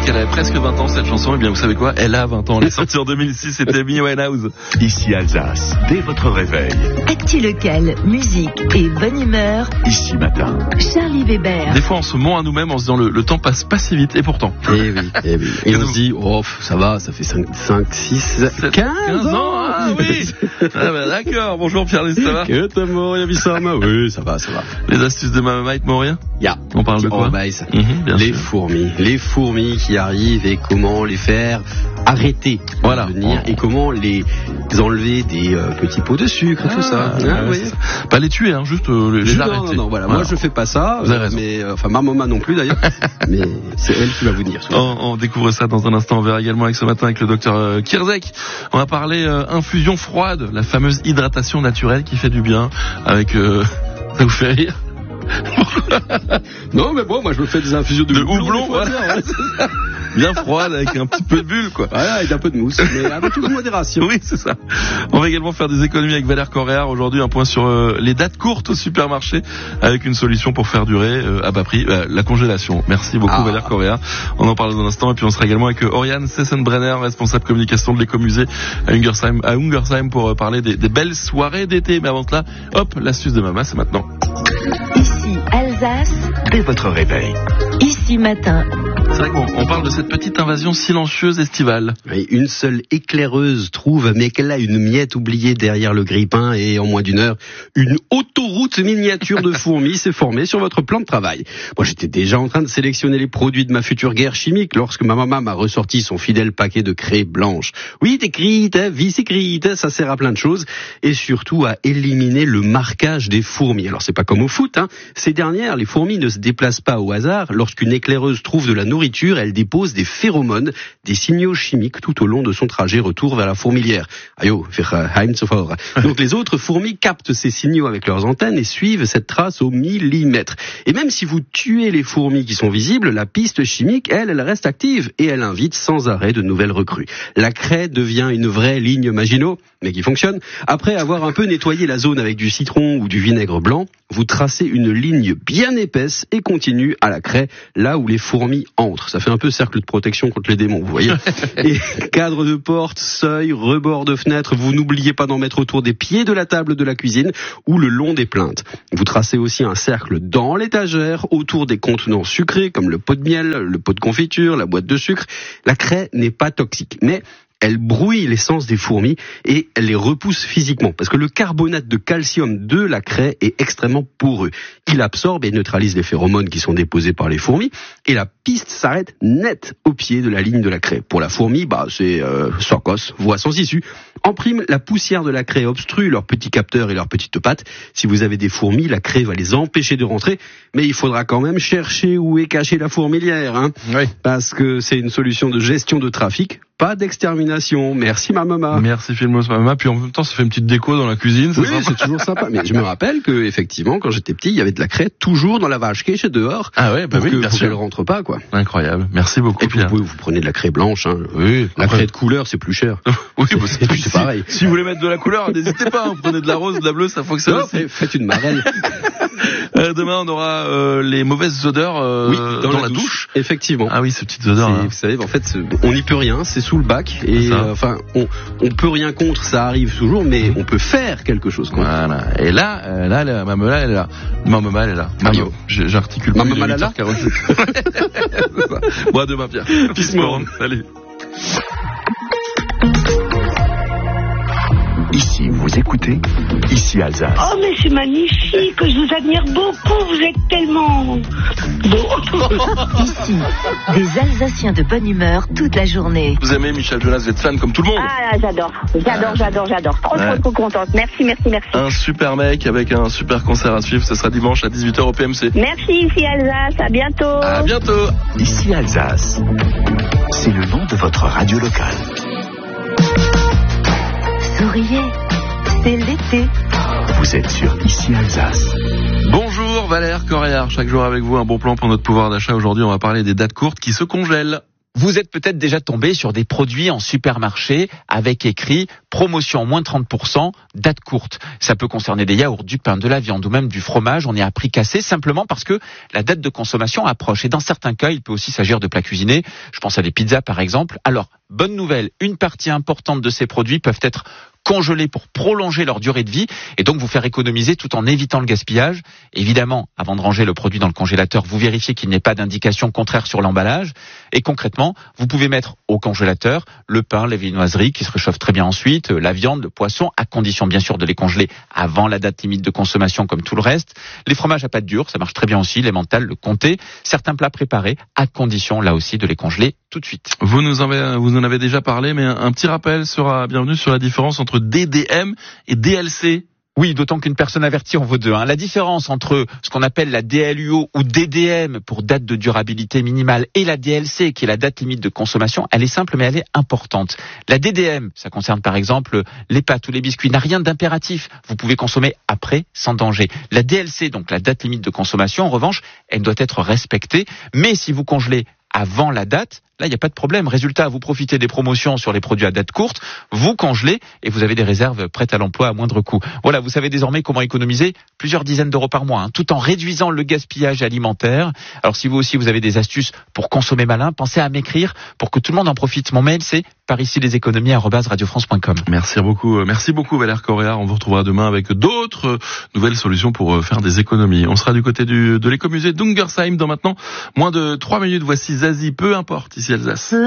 qu'elle avait presque 20 ans cette chanson. Et bien vous savez quoi, elle a 20 ans. Elle est sortie en 2006, c'était Amy Winehouse. Ici Alsace, dès votre réveil. Actu local, musique et bonne humeur. Ici matin. Charlie Weber. Des fois on se ment à nous-mêmes en se disant le temps passe pas si vite. Et pourtant. Eh oui. Et on se dit, ça va, ça fait 5, 6, 15 ans. Ah oui. Ah bah d'accord. Bonjour Pierre-Luc, ça va? Que t'as Moria Bissama? Oui, ça va. Les astuces de Mamamite, Moria? Ya. On parle de quoi? Les fourmis qui arrivent et comment les faire arrêter de venir et comment les enlever des petits pots de sucre, tout ça. Pas les tuer, juste les arrêter. Non, voilà. Moi je fais pas ça, mais ma maman non plus d'ailleurs. Mais c'est elle qui va vous dire. On découvre ça dans un instant. On verra également avec ce matin avec le docteur Kirzek. On va parler infusion froide, la fameuse hydratation naturelle qui fait du bien. Avec ça vous fait rire? Non mais bon, moi je me fais des infusions de houblon, bien froide avec un petit peu de bulle quoi. Voilà, avec un peu de mousse, mais avec toute modération. Oui, c'est ça. On va également faire des économies avec Valère Correa. Aujourd'hui, un point sur les dates courtes au supermarché avec une solution pour faire durer à bas prix la congélation. Merci beaucoup Valère Correa. On en parle dans un instant et puis on sera également avec Oriane Sessenbrenner, responsable communication de l'écomusée à Ungersheim pour parler des belles soirées d'été. Mais avant cela, hop, l'astuce de Mama, c'est maintenant. Ici Alsace, Dès votre réveil. Ici matin. C'est vrai qu'on parle de cette petite invasion silencieuse estivale. Oui, une seule éclaireuse trouve, mais qu'elle a une miette oubliée derrière le grille-pain et en moins d'une heure, une autoroute miniature de fourmis s'est formée sur votre plan de travail. Moi, j'étais déjà en train de sélectionner les produits de ma future guerre chimique lorsque ma maman m'a ressorti son fidèle paquet de craie blanche. Oui, écrite, vis écrite, ça sert à plein de choses et surtout à éliminer le marquage des fourmis. Alors, c'est pas comme au foot, Ces dernières, les fourmis ne se déplacent pas au hasard. Lorsqu'une éclaireuse trouve de la nourriture, elle dépose des phéromones, des signaux chimiques tout au long de son trajet retour vers la fourmilière. Donc les autres fourmis captent ces signaux avec leurs antennes et suivent cette trace au millimètre. Et même si vous tuez les fourmis qui sont visibles, la piste chimique, elle reste active et elle invite sans arrêt de nouvelles recrues. La craie devient une vraie ligne Maginot, mais qui fonctionne. Après avoir un peu nettoyé la zone avec du citron ou du vinaigre blanc, vous tracez une ligne bien épaisse et continue à la craie, là où les fourmis entrent. Ça fait un peu cercle de protection contre les démons, vous voyez. Et cadre de porte, seuil, rebord de fenêtre, vous n'oubliez pas d'en mettre autour des pieds de la table de la cuisine ou le long des plinthes. Vous tracez aussi un cercle dans l'étagère, autour des contenants sucrés, comme le pot de miel, le pot de confiture, la boîte de sucre. La craie n'est pas toxique, mais elle brouille l'essence des fourmis et elle les repousse physiquement. Parce que le carbonate de calcium de la craie est extrêmement poreux. Il absorbe et neutralise les phéromones qui sont déposés par les fourmis. Et la piste s'arrête net au pied de la ligne de la craie. Pour la fourmi, c'est sorcos, voie sans issue. En prime, la poussière de la craie obstrue leurs petits capteurs et leurs petites pattes. Si vous avez des fourmis, la craie va les empêcher de rentrer. Mais il faudra quand même chercher où est cachée la fourmilière. Oui. Parce que c'est une solution de gestion de trafic. Pas d'extermination. Merci ma maman. Merci Filmos Mama. Puis en même temps, ça fait une petite déco dans la cuisine. Oui, c'est toujours sympa. Mais je me rappelle que effectivement, quand j'étais petit, il y avait de la craie toujours dans la vache qui est chez dehors. Ah ouais, bah oui, bien sûr. Qu'elle rentre pas, quoi. Incroyable. Merci beaucoup. Et puis vous prenez de la craie blanche. Oui. La craie de couleur, c'est plus cher. Oui, c'est pareil. Si vous voulez mettre de la couleur, n'hésitez pas. Prenez de la rose, de la bleue, ça fonctionne aussi. Faites une marelle. Demain, on aura les mauvaises odeurs dans la douche. Effectivement. Ah oui, ces petites odeurs. Vous savez, en fait, on n'y peut rien. C'est sous le bac et on peut rien contre. Ça arrive toujours, mais on peut faire quelque chose contre. Voilà. Et là, Mamela, elle est là. Mamela, elle est là. Maman, j'articule plus. Mamela là. Bon, à demain, Pierre. Peace, salut. Ici, vous écoutez Ici Alsace. Oh, mais c'est magnifique, je vous admire beaucoup, vous êtes tellement beau. Ici, des Alsaciens de bonne humeur toute la journée. Vous aimez Michel Jonas, vous êtes fan comme tout le monde. Ah, j'adore. Trop contente. Merci. Un super mec avec un super concert à suivre, ce sera dimanche à 18h au PMC. Merci, ici Alsace, à bientôt. À bientôt. Ici Alsace. C'est le nom de votre radio locale. Souriez, c'est l'été. Vous êtes sur Ici Alsace. Bonjour Valère Correa, chaque jour avec vous un bon plan pour notre pouvoir d'achat. Aujourd'hui on va parler des dates courtes qui se congèlent. Vous êtes peut-être déjà tombé sur des produits en supermarché avec écrit promotion moins 30%, date courte. Ça peut concerner des yaourts, du pain, de la viande ou même du fromage. On est à prix cassé simplement parce que la date de consommation approche. Et dans certains cas, il peut aussi s'agir de plats cuisinés. Je pense à des pizzas par exemple. Alors, bonne nouvelle, une partie importante de ces produits peuvent être congelés pour prolonger leur durée de vie et donc vous faire économiser tout en évitant le gaspillage. Évidemment, avant de ranger le produit dans le congélateur, vous vérifiez qu'il n'y ait pas d'indication contraire sur l'emballage. Et concrètement, vous pouvez mettre au congélateur le pain, les viennoiseries qui se réchauffent très bien ensuite, la viande, le poisson, à condition bien sûr de les congeler avant la date limite de consommation comme tout le reste. Les fromages à pâte dure, ça marche très bien aussi, l'emmental, le comté. Certains plats préparés, à condition là aussi de les congeler tout de suite. Vous en avez déjà parlé, mais un petit rappel sera bienvenu sur la différence entre DDM et DLC. Oui, d'autant qu'une personne avertie en vaut deux. La différence entre ce qu'on appelle la DLUO ou DDM pour date de durabilité minimale et la DLC qui est la date limite de consommation, elle est simple mais elle est importante. La DDM, ça concerne par exemple les pâtes ou les biscuits, n'a rien d'impératif. Vous pouvez consommer après sans danger. La DLC, donc la date limite de consommation, en revanche, elle doit être respectée. Mais si vous congelez avant la date, là, il n'y a pas de problème. Résultat, vous profitez des promotions sur les produits à date courte, vous congelez et vous avez des réserves prêtes à l'emploi à moindre coût. Voilà, vous savez désormais comment économiser plusieurs dizaines d'euros par mois, tout en réduisant le gaspillage alimentaire. Alors si vous aussi, vous avez des astuces pour consommer malin, pensez à m'écrire pour que tout le monde en profite. Mon mail, c'est paricileséconomies@radiofrance.com. Merci beaucoup Valère Correa. On vous retrouvera demain avec d'autres nouvelles solutions pour faire des économies. On sera du côté de l'écomusée d'Ungersheim dans maintenant moins de 3 minutes. Voici Zazie, peu importe, ici Alsace.